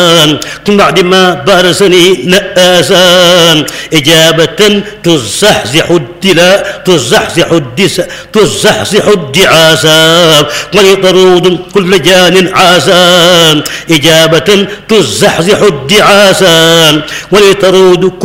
من بعد ما بارسني نآسا إجابة تزحزح الدلاء تزحزح الدعاسا ولطرود كل جان عاسا إجابة تزحزح الدعاسا ولطرود